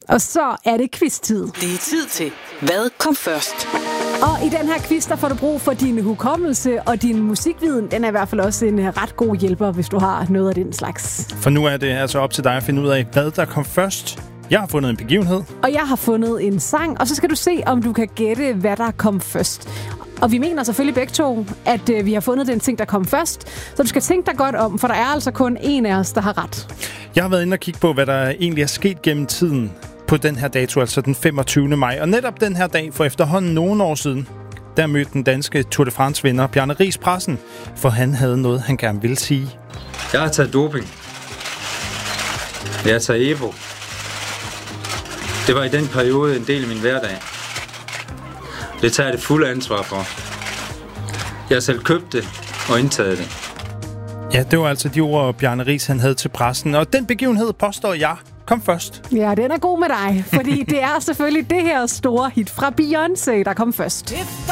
Og så er det quiz-tid. Det er tid til, hvad kom først? Og i den her quiz, der får du brug for din hukommelse, og din musikviden, den er i hvert fald også en ret god hjælper, hvis du har noget af den slags. For nu er det altså op til dig at finde ud af, hvad der kom først. Jeg har fundet en begivenhed. Og jeg har fundet en sang, og så skal du se, om du kan gætte, hvad der kom først. Og vi mener selvfølgelig begge to, at vi har fundet den ting, der kom først. Så du skal tænke dig godt om, for der er altså kun en af os, der har ret. Jeg har været inde og kigge på, hvad der egentlig er sket gennem tiden på den her dato, altså den 25. maj. Og netop den her dag, for efterhånden nogle år siden, der mødte den danske Tour de France-vinder Bjarne Riis pressen, for han havde noget, han gerne ville sige. Jeg har taget doping. Jeg har taget EPO. Det var i den periode en del af min hverdag. Det tager jeg det fulde ansvar for. Jeg har selv købt det og indtaget det. Ja, det var altså de ord, Bjarne Riis han havde til pressen. Og den begivenhed, påstår jeg, kom først. Ja, den er god med dig, fordi det er selvfølgelig det her store hit fra Beyoncé, der kom først.